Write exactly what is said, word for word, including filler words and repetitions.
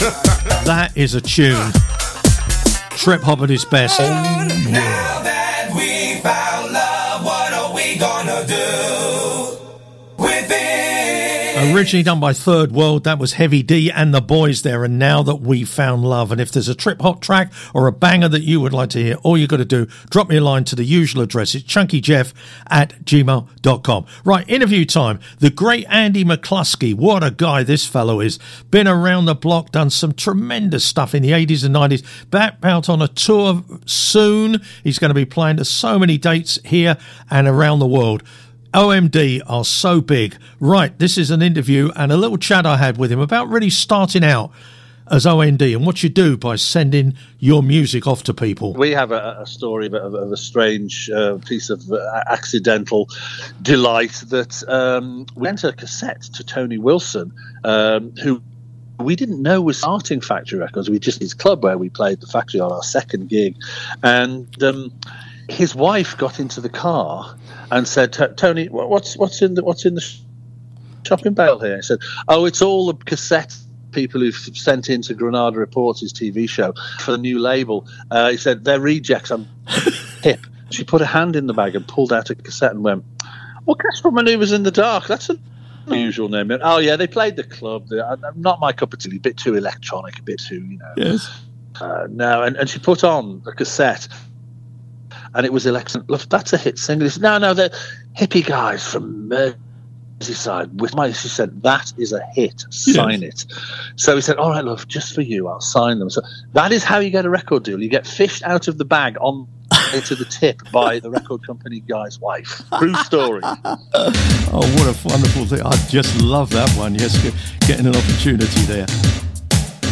That is a tune. Trip Hop at his best. Now that we found love, what are we gonna do with it? Originally done by Third World, that was Heavy D and the boys there, and Now That We Found Love. And if there's a trip hop track or a banger that you would like to hear, all you got to do, drop me a line to the usual address. It's chunkyjeff at gmail dot com. Right, interview time. The great Andy McCluskey. What a guy this fellow is. Been around the block, done some tremendous stuff in the eighties and nineties. Back out on a tour soon. He's going to be playing to so many dates here and around the world. O M D are so big. Right, this is an interview and a little chat I had with him about really starting out as O M D and what you do by sending your music off to people. We have a, a story of, of a strange uh, piece of uh, accidental delight that um, we sent a cassette to Tony Wilson, um, who we didn't know was starting Factory Records. We just his club where we played the Factory on our second gig, and um, his wife got into the car and said, "Tony, what's what's in the what's in the shopping bale here?" I said, "Oh, it's all the cassette people who've sent in to Granada Reports, his T V show, for the new label." Uh, he said, "They're rejects. I'm hip." She put her hand in the bag and pulled out a cassette and went, "Well, Casper Manoeuvres in the Dark. That's an unusual name." And, "Oh yeah, they played the club. They're not my cup of tea. A bit too electronic, a bit too, you know." Yes. Uh, no, and, and she put on the cassette. And it was election. Look, that's a hit single. He said, no, no, they're hippie guys from Merseyside. With my, she said, that is a hit. Sign yes. it. So he said, all right, love, just for you, I'll sign them. So that is how you get a record deal. You get fished out of the bag on to the tip by the record company guy's wife. True story. Oh, what a wonderful thing. I just love that one. Yes, getting an opportunity there.